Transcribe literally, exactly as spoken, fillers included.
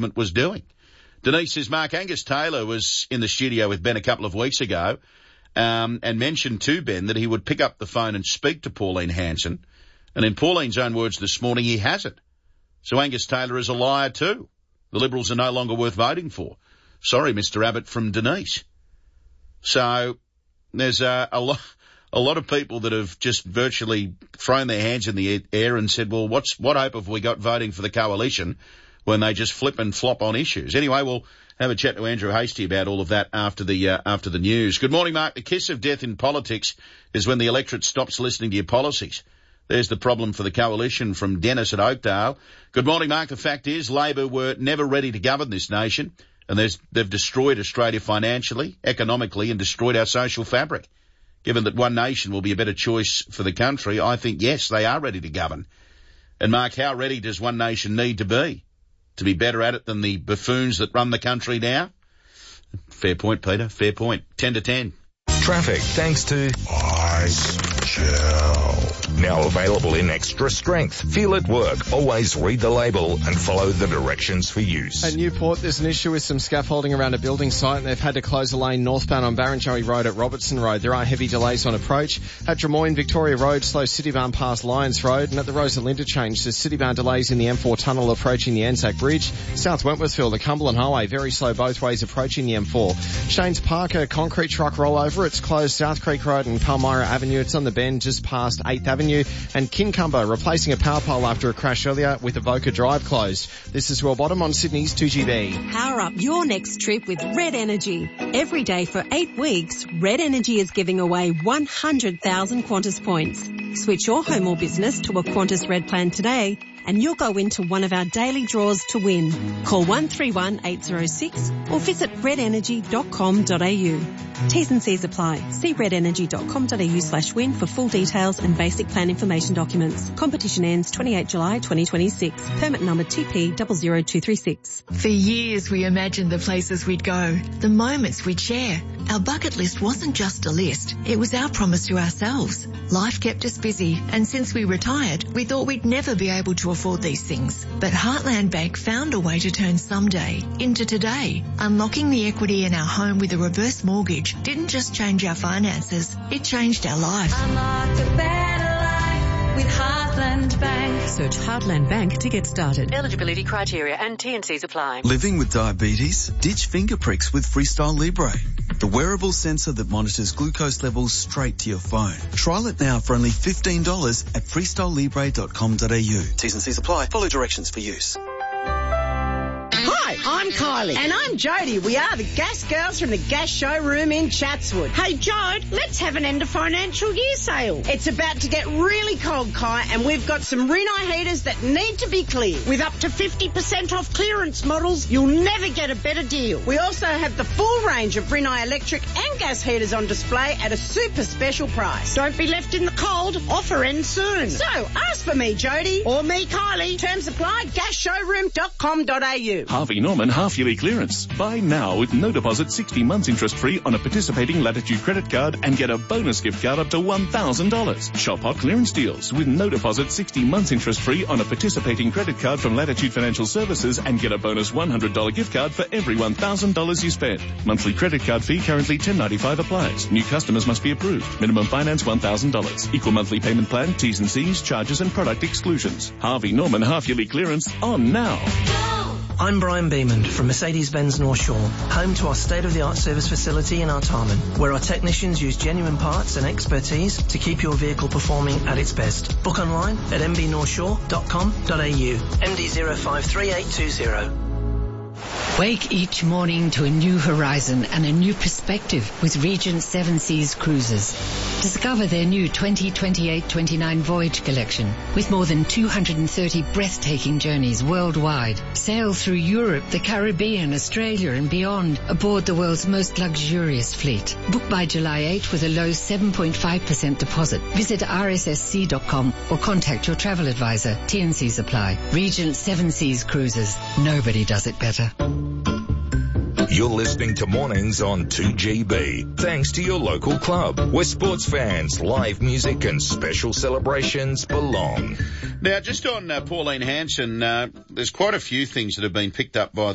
government was doing. Denise says Mark Angus Taylor was in the studio with Ben a couple of weeks ago um, and mentioned to Ben that he would pick up the phone and speak to Pauline Hanson. And in Pauline's own words this morning, he hasn't. So Angus Taylor is a liar too. The Liberals are no longer worth voting for. Sorry, Mister Abbott from Denise. So there's a, a lot, a lot of people that have just virtually thrown their hands in the air and said, well, what's, what hope have we got voting for the coalition when they just flip and flop on issues? Anyway, we'll have a chat to Andrew Hastie about all of that after the, uh, after the news. Good morning, Mark. The kiss of death in politics is when the electorate stops listening to your policies. There's the problem for the coalition from Dennis at Oakdale. Good morning, Mark. The fact is Labor were never ready to govern this nation, and they've destroyed Australia financially, economically, and destroyed our social fabric. Given that one nation will be a better choice for the country, I think, yes, they are ready to govern. And, Mark, how ready does one nation need to be? To be better at it than the buffoons that run the country now? Fair point, Peter. Fair point. Ten to ten. Traffic, thanks to Ice Gel. Now available in extra strength. Feel it work. Always read the label and follow the directions for use. At Newport, there's an issue with some scaffolding around a building site, and they've had to close a lane northbound on Barrenjoey Road at Robertson Road. There are heavy delays on approach. At Drummoyne, Victoria Road slows Citybound past Lyons Road, and at the Rosalind interchange, there's Citybound delays in the M four tunnel approaching the Anzac Bridge. South Wentworthville, the Cumberland Highway, very slow both ways approaching the M four. Shanes Park, a concrete truck rollover. It's closed South Creek Road and Palmyra Avenue. It's on the bend just past eighth Avenue. And Kincumber replacing a power pole after a crash earlier with Avoca Drive closed. This is Will Bottom on Sydney's two G B. Power up your next trip with Red Energy. Every day for eight weeks, Red Energy is giving away one hundred thousand Qantas points. Switch your home or business to a Qantas Red plan today and you'll go into one of our daily draws to win. Call one three one eight zero six or visit red energy dot com dot a u. T's and C's apply. See red energy dot com dot a u slash win for full details and basic plan information documents. Competition ends twenty-eighth July twenty twenty-six. Permit number T P zero zero two three six. For years we imagined the places we'd go, the moments we'd share. Our bucket list wasn't just a list, it was our promise to ourselves. Life kept us busy, and since we retired, we thought we'd never be able to afford these things. But Heartland Bank found a way to turn someday into today. Unlocking the equity in our home with a reverse mortgage didn't just change our finances, it changed our life. Unlock a better life with Heartland Bank. Search Heartland Bank to get started. Eligibility criteria and T and C's apply. Living with diabetes? Ditch finger pricks with Freestyle Libre, the wearable sensor that monitors glucose levels straight to your phone. Trial it now for only fifteen dollars at freestyle libre dot com dot a u. T's and C's apply. Follow directions for use. Hi, I'm Kylie. And I'm Jodie. We are the Gas Girls from the Gas Showroom in Chatswood. Hey, Jode, let's have an end of financial year sale. It's about to get really cold, Kai, and we've got some Rinnai heaters that need to be cleared. With up to fifty percent off clearance models, you'll never get a better deal. We also have the full range of Rinnai electric and gas heaters on display at a super special price. Don't be left in the cold. Offer ends soon. So, ask for me, Jodie, or me, Kylie. Terms apply. gas showroom dot com dot a u. Harvey Norman half-yearly clearance. Buy now with no deposit, sixty months interest-free on a participating Latitude credit card and get a bonus gift card up to one thousand dollars. Shop hot clearance deals with no deposit, sixty months interest-free on a participating credit card from Latitude Financial Services and get a bonus one hundred dollars gift card for every one thousand dollars you spend. Monthly credit card fee currently ten ninety-five applies. New customers must be approved. Minimum finance one thousand dollars. Equal monthly payment plan, T's and C's, charges and product exclusions. Harvey Norman half-yearly clearance on now. I'm Brian Beeman from Mercedes-Benz North Shore, home to our state-of-the-art service facility in Artarmon, where our technicians use genuine parts and expertise to keep your vehicle performing at its best. Book online at m b north shore dot com dot a u. M D zero five three eight two zero. Wake each morning to a new horizon and a new perspective with Regent Seven Seas Cruises. Discover their new twenty twenty-eight twenty-nine voyage collection with more than two hundred thirty breathtaking journeys worldwide. Sail through Europe, the Caribbean, Australia and beyond aboard the world's most luxurious fleet. Book by July eighth with a low seven point five percent deposit. Visit r s s c dot com or contact your travel advisor. T and C's apply. Regent Seven Seas Cruises. Nobody does it better. You're listening to Mornings on two G B, thanks to your local club, where sports fans, live music and special celebrations belong. Now, just on uh, Pauline Hanson, uh, there's quite a few things that have been picked up by